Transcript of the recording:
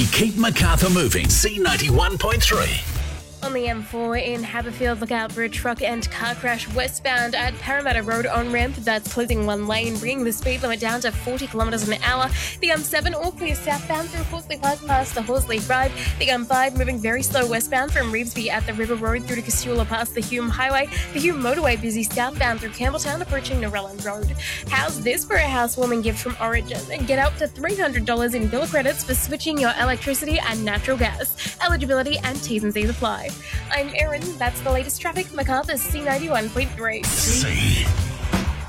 keep Macarthur moving. C91.3. On the M4 in Haberfield, look out for a truck and car crash westbound at Parramatta Road on-ramp. That's closing one lane, bringing the speed limit down to 40 kilometres an hour. The M7 all clear southbound through Horsley Park past the Horsley Drive. The M5 moving very slow westbound from Revesby at the River Road through to Casula past the Hume Highway. The Hume Motorway busy southbound through Campbelltown approaching Narellan Road. How's this for a housewarming gift from Origin? Get up to $300 in bill credits for switching your electricity and natural gas. Eligibility and T's and C's apply. I'm Erin. That's the latest traffic. Macarthur's C91.3.